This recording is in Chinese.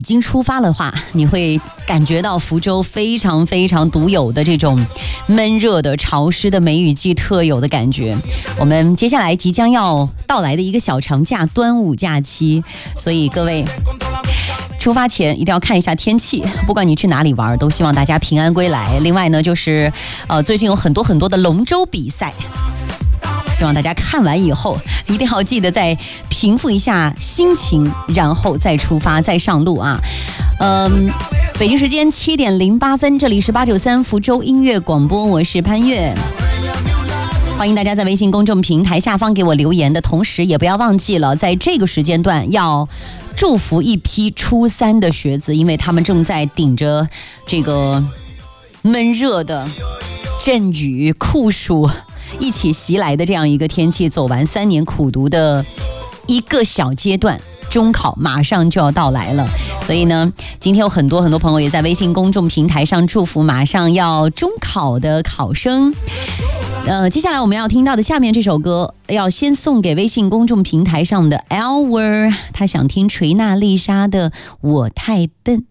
已经出发的话，你会感觉到福州非常非常独有的这种闷热的潮湿的梅雨季特有的感觉。我们接下来即将要到来的一个小长假，端午假期，所以各位出发前一定要看一下天气，不管你去哪里玩，都希望大家平安归来。另外呢，就是最近有很多的龙舟比赛，希望大家看完以后一定要记得再平复一下心情，然后再出发再上路啊。北京时间7点08分，这里是893福州音乐广播，我是潘越。欢迎大家在微信公众平台下方给我留言的同时，也不要忘记了在这个时间段要祝福一批初3的学子，因为他们正在顶着这个闷热的阵雨酷暑一起袭来的这样一个天气，走完3年苦读的一个小阶段，中考马上就要到来了。所以呢，今天有很多朋友也在微信公众平台上祝福马上要中考的考生。接下来我们要听到的下面这首歌，要先送给微信公众平台上的 Elwer， 他想听锤娜丽莎的《我太笨》。